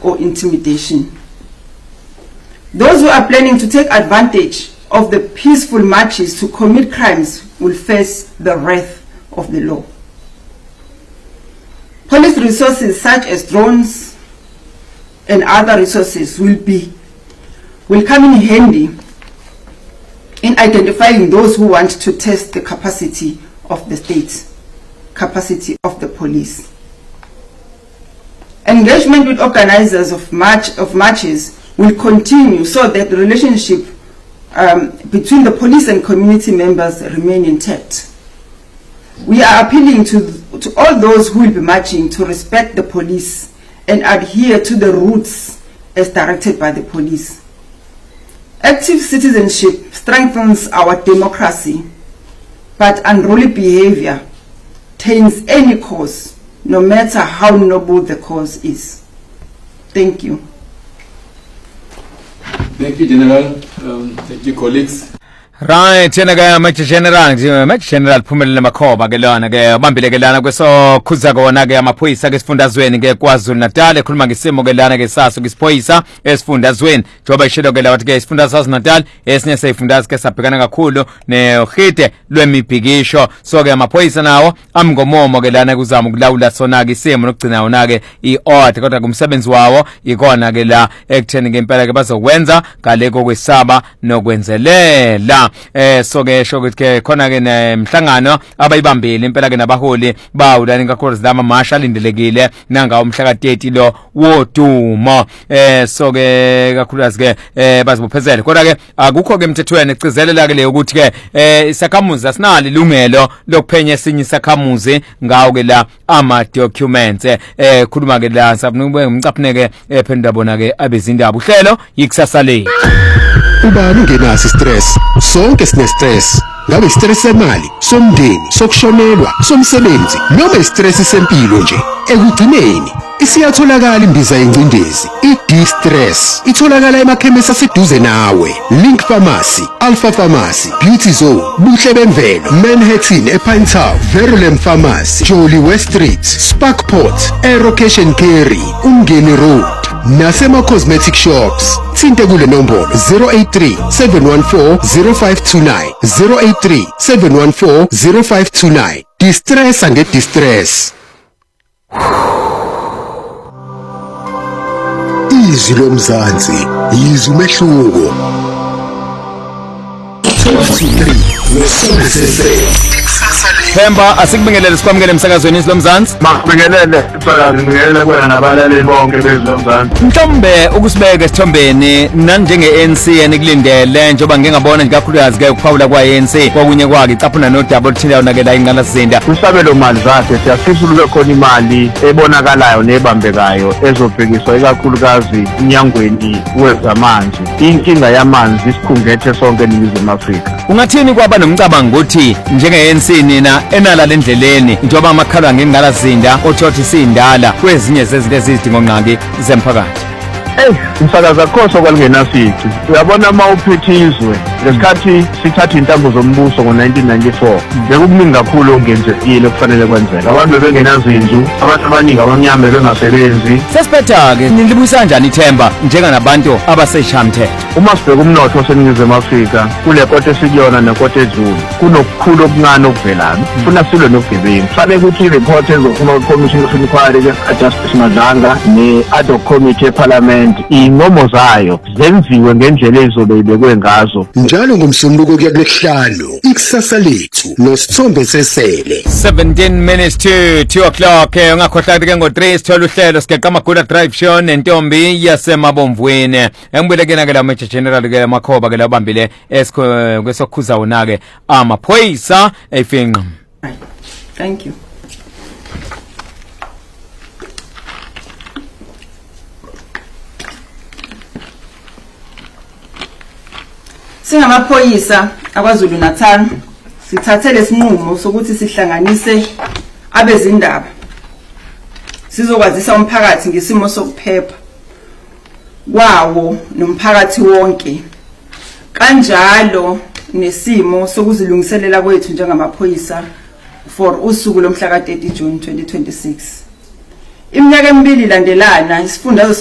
or intimidation. Those who are planning to take advantage of the peaceful marches to commit crimes will face the wrath of the law. Police resources such as drones and other resources will come in handy in identifying those who want to test the capacity of the state, capacity of the police. Engagement with organizers of marches will continue so that the relationship between the police and community members remain intact. We are appealing to all those who will be marching to respect the police and adhere to the routes as directed by the police. Active citizenship strengthens our democracy, but unruly behavior taints any cause, no matter how noble the cause is. Thank you. Thank you, General. Thank you, colleagues. Right, General Phumelele Makhoba ke lona ke bambile ke lana kweso khuza kona ke amaphoyisa ke sifundazweni ke KwaZulu Natal ekhuluma ngesimo ke lana ke saso ke siphoyisa esifundazweni njoba ishilo ke lawathi ke isifundazwe Natal esinye seyifundazwe ke sabhekana kakhulu neohide lwemibhikisho so ke amaphoyisa nawo amngomomo ke lana kuzama ukulawula sona ke isimo nokugcina wona ke iorder kodwa kumsebenzi wawo ikona ke la ekutheni ngempela ke bazokwenza ngaleko kwesaba nokwenzelela so ke sho ukuthi ke khona ke nemhlangano abayibambile impela ke nabaholi bawo lani kakhulu zama masha lindelekile nanga umhla ka30 lo wodumo so ke kakhulukazi ke bazibophezele kodwa ke akukho ke emthethweni ecizelela ke le ukuthi ke isakhamuzi asinalo ilungelo lokuphenya esinye isakhamuzi ngawo ke la ama documents khuluma ke la sabunube umcaphuneke ephendula bona ke abezindaba uhlelo yikusasa lethu. Ubani ungenaso stress, sonke sine stress. Ngabe stress semali, somndeni, sokushonelwa, somsebenzi, noma istress sempilo nje. Ekugcineni isiyatholakala imbiza yencindezi, i-D-Stress. Itholakala emakhemisi aseduze nawe. Link Pharmacy, Alpha Pharmacy, Beauty Zone, Buhle Bemvelo, Manhattan ePinetown, Verulam Pharmacy, Jolly West Street, Sparkport, Aero Cash and Carry, Umgeni Road. Nasema Cosmetic Shops. Thinte kule nombolo 083-714-0529 083-714-0529. Distress and distress. Izwi lomzansi, izwi umehluko. 12-3 Themba asikubingelele sikwamukele emsakazweni isilomzansi. Makubingelele ngibingelele kwena nabalaleli bonke bezilomzansi. Mhlombe ukusibeka esithombeni nanjenge ANC enikulindele njoba ngingabona nikakhulukazi ke ukuphawula kwa ANC kwakunye kwake icaphuna nodaba oluthile yonakela ingqalasizinda. Usabelo mali zakhe siyafisa ube khona imali ebonakalayo nebambekayo ezobhekiswa ikakhulukazi inyangweni wezamanzi. Inkinga yamanzi isikhungethe sonke eNingizimu Afrika. Ungathini kwaba nomcabango ukuthi njenge ANC nina enala lendleleni njoba amakhalwa ngengqalazinda othothi sindala kwezinye zezinto ezidingo ngqangi zemphakathi? Umsakaza khoso kwalingenasici. Uyabona uma uphethizwe lesikhathi sithatha intambo zombuso ngo1994 bekukuningi kakhulu ongenzekile kufanele kwenzeka. Abantu bengenazinzu, abantu abaningi abamnyama bengasebenzi. Sesiphetha ke nilibusa kanjani ithemba njenganabantu abaseshamthetho? Uma sibheka umnotho waseNingizimu Afrika kule kota esikuyona nekota edlule kunokukhulu okuncane okuvelayo. Funa silwe nobugebengu. Fanele ukuthi ireport ezophuma ku-Commission of Inquiry ka-Justice Madlanga ne-ad hoc committee eParliament ingomo zayo zenziwe ngendlela ezobe ibekwe ngazo. Njalo ngomsombuluko kuya kulesihlanu ikusasa lethu nosithombe sesele 17 minutes to 2 o'clock ungakhohlwa ke ngo3 sithola uhlelo sigeqa amaguda drive show nentombi yasemabomvweni engibelekena ke la Major General ke Makhoba ke labambile kwesokhuza wona ke amaphoyisa efinqa. Thank you. Singamaphoyisa aKwaZulu Natal sithathe lesinqumo sokuthi sihlanganise abezindaba sizokwazisa umphakathi ngesimo sokuphepha kwawo nomphakathi wonke kanjalo nesimo sokuzilungiselela kwethu njengamaphoyisa for usuku lomhla ka 30 June 2026. Iminyaka emibili landelana isifundazwe